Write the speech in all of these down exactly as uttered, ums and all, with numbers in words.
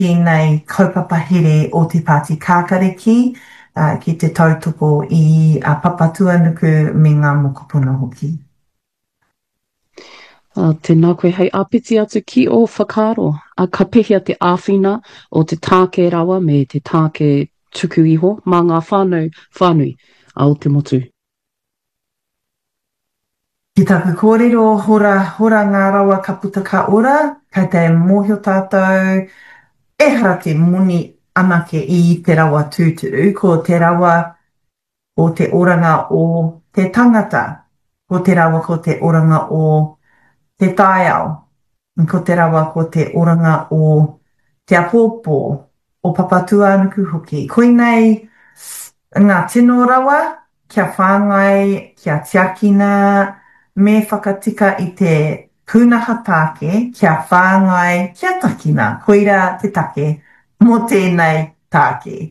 ki nei kaupapa here o te Pāti Kākariki, uh, ki te tautoko i a uh, Papatua Nuku me ngā mokopuna hoki. Uh, tēnā koe hei apiti atu ki o whakaaro, a ka pehea te āwhina o te tāke rawa me te tāke tuku iho, mā ngā whānau whānui a o te motu. Ki taku kōrero, hora, hora ngā rawa ka puta ka ora, kai te mōhio tātou, ehara te muni anake i te rawa tūturu, ko te rawa o te oranga o te tangata, ko te rawa ko te oranga o te taiao, ko te rawa ko te oranga o te apōpō, o Papatua Nuku hoki. Koinei ngā tino rawa, kia whāngai, kia tiakina, me whakatika i te pūnaha tāke, kia whāngai, kia takina, koira te take, mō tēnei tāke.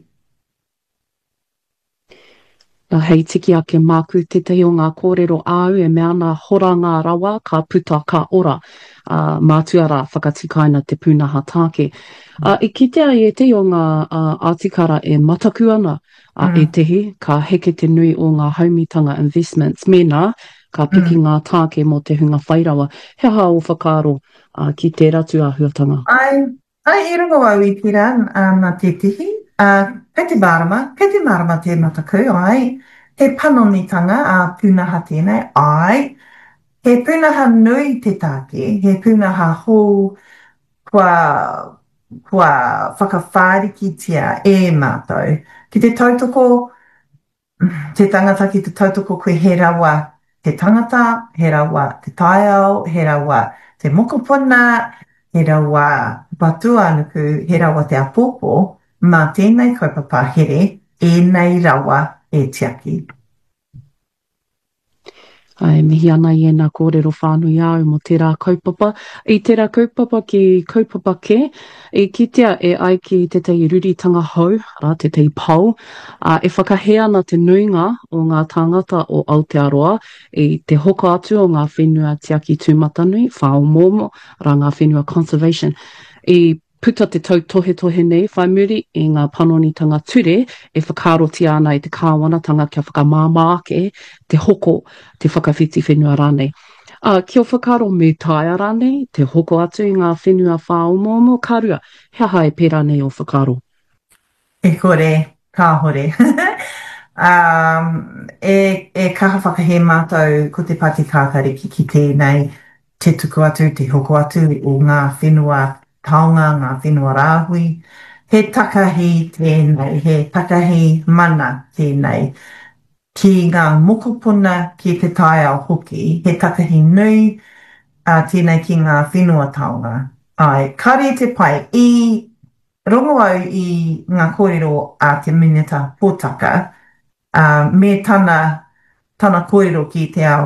Uh, hei tiki ake māku te te o ngā kōrero āu e mea ngā hora ngā rawa ka puta ka ora uh, mātuara whakatikaina te pūnaha tāke. Uh, I kitea i e te o ngā uh, atikara e mataku ana uh, mm. e tehi, ka heke te nui o ngā haumitanga investments mena, ka piki mm. ngā tāke mo te hunga whairawa. He ha o whakaaro uh, ki te ratu āhuatanga. Ai, ai e rongo au i tira uh, nā te tihi. Uh, kei te marama, kei te marama te mataku, ai, he panonitanga a uh, pūnaha tēnei, ai, he pūnaha nui te tāke, he pūnaha hō kua, kua whakawhārikitia e mātou. Ki te tautoko, te tangata ki te tautoko koe he rawa te tangata, he rawa te taiao, he rawa te mokopuna, he rawa Papatua Nuku, he rawa te apōpō, mā tēnei kaupapa here, e nei rawa e tiaki. Ai, mihi ana i ena kōrero whānui au mo tērā kaupapa. I tērā kaupapa ki kaupapa ke, i kitea e ai ki te tei ruritanga hau, rā te tei pau, uh, e whakahe ana te nuinga o ngā tāngata o Aotearoa, i te hoko atu o ngā whenua tiaki tūmatanui, whao momo, rā ngā whenua conservation. I puta te tau tohe tohe nei, whai muri i ngā panonitanga ture, e whakaaroti ana i te kāwanatanga kia whakamāmaake, te hoko, te whakawhiti whenua rānei. Uh, kia whakaaro me taia rānei, te hoko atu i ngā whenua whaomomo karua, hea hae pērā nei o whakaaro. E kore, ka hore. um, e, e kaha whakahe mātou ko te Pāti Kākariki ki tēnei, te tuku atu, te hoko atu o ngā whenua taonga, ngā whenua rāhui, he takahi tēnei, he takahi mana tēnei, ki ngā mokopuna ki te taiao hoki, he takahi nui uh, tēnei ki ngā whenua taonga. Ai, kare te pai, i rongo au i ngā kōrero a te minita pōtaka, uh, me tana, tana kōrero ki te ao.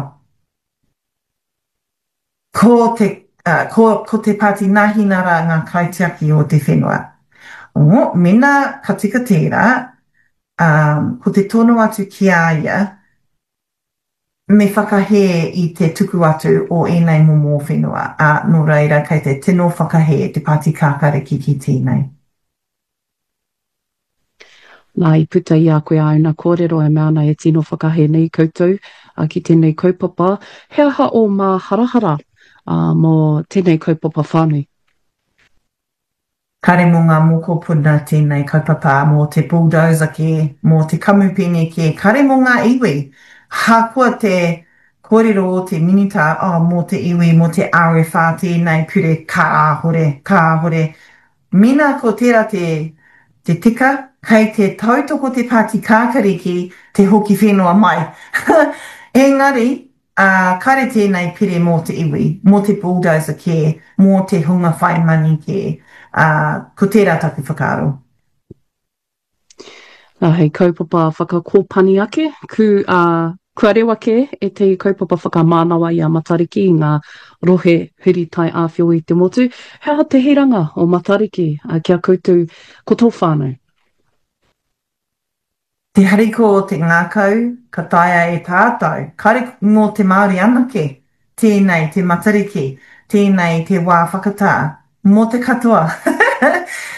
Ko te Uh, ko, ko te pāti nahinara ngā kaitiaki o te whenua. O, mena ka tika tērā, um, ko te tono atu ki aia, me whakahe i te tuku atu o enei momo whenua, a uh, no reira kei te tino whakahe te Pāti Kākariki ki tēnei. Nā i puta i a koe auna kōrero e mea ana e tino whakahe nei koutou, a ki tēnei kaupapa, hea ha o mā harahara, Uh, mō tēnei kaupapa whānui. Kare mō ngā mokopuna tēnei kaupapa, mō te bulldozer ke, mō te kamupene ke, kare mō ngā iwi. Hākua te kōrero o te minita, oh, mō te iwi, mō te R F R tēnei pure ka āhore, ka āhore. Mina ko tērā te, te tika, kei te tautoko te Pāti Kākariki, te hoki whenua mai. Engari, Uh, kare tēnei pire mō te iwi, mō te bulldozer ke, mō te hunga whai mani ke, uh, ko tērā taku whakaaro. Uh, hei kaupapa whakakōpani ake, ku, uh, kua rewa ke e te kaupapa whakamānawa i a Matariki i ngā rohe huri tai āwhio i te motu. Hea te hiranga o Matariki uh, kia koutou ko tō whānau? Te hariko o te ngākau, ka taia e tātou, kare mō te Māori anake, tēnei te Matariki, tēnei te wā whakatā, mō te katoa.